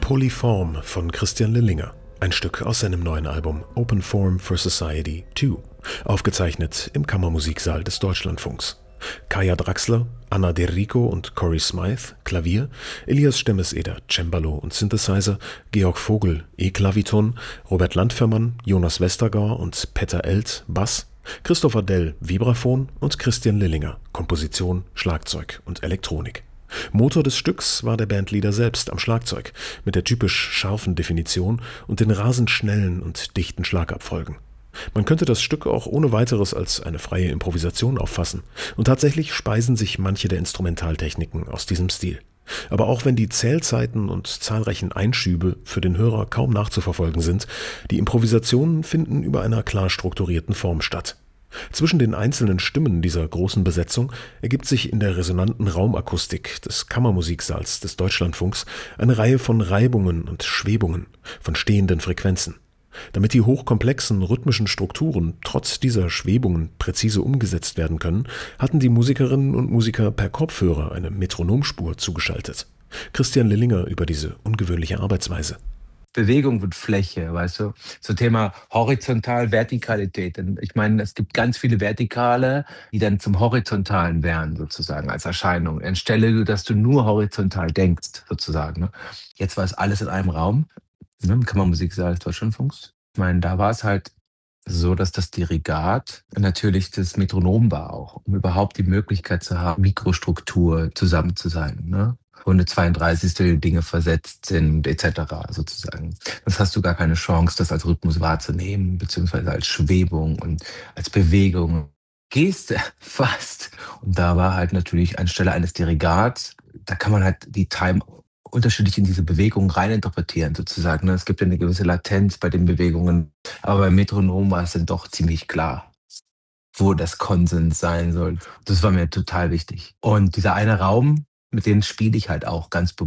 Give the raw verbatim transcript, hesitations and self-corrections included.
Polyform von Christian Lillinger, ein Stück aus seinem neuen Album Open Form for Society zwei, aufgezeichnet im Kammermusiksaal des Deutschlandfunks. Kaja Draxler, Anna D'Errico und Cory Smythe, Klavier, Elias Stemmes-Eder, Cembalo und Synthesizer, Georg Vogel, E-Klaviton, Robert Landfermann, Jonas Westergaard und Petter Elt, Bass, Christopher Dell, Vibraphon und Christian Lillinger, Komposition, Schlagzeug und Elektronik. Motor des Stücks war der Bandleader selbst am Schlagzeug, mit der typisch scharfen Definition und den rasend schnellen und dichten Schlagabfolgen. Man könnte das Stück auch ohne weiteres als eine freie Improvisation auffassen, und tatsächlich speisen sich manche der Instrumentaltechniken aus diesem Stil. Aber auch wenn die Zählzeiten und zahlreichen Einschübe für den Hörer kaum nachzuverfolgen sind, die Improvisationen finden über einer klar strukturierten Form statt. Zwischen den einzelnen Stimmen dieser großen Besetzung ergibt sich in der resonanten Raumakustik des Kammermusiksaals des Deutschlandfunks eine Reihe von Reibungen und Schwebungen, von stehenden Frequenzen. Damit die hochkomplexen rhythmischen Strukturen trotz dieser Schwebungen präzise umgesetzt werden können, hatten die Musikerinnen und Musiker per Kopfhörer eine Metronomspur zugeschaltet. Christian Lillinger über diese ungewöhnliche Arbeitsweise. Bewegung wird Fläche, weißt du? So Thema horizontal, Vertikalität. Denn ich meine, es gibt ganz viele Vertikale, die dann zum Horizontalen werden, sozusagen, als Erscheinung. Anstelle, dass du nur horizontal denkst, sozusagen. Ne? Jetzt war es alles in einem Raum, ne, im Kammermusiksaal des Deutschlandfunks. Ich meine, da war es halt so, dass das Dirigat natürlich das Metronom war auch, um überhaupt die Möglichkeit zu haben, Mikrostruktur zusammen zu sein, ne? Wo eine zweiunddreißigstel Dinge versetzt sind, et cetera sozusagen. Sonst hast du gar keine Chance, das als Rhythmus wahrzunehmen, beziehungsweise als Schwebung und als Bewegung. Geste fast. Und da war halt natürlich anstelle eines Dirigats, da kann man halt die Time unterschiedlich in diese Bewegungen reininterpretieren, sozusagen. Es gibt ja eine gewisse Latenz bei den Bewegungen, aber beim Metronom war es dann doch ziemlich klar, wo das Konsens sein soll. Das war mir total wichtig. Und dieser eine Raum, mit dem spiele ich halt auch ganz bewusst.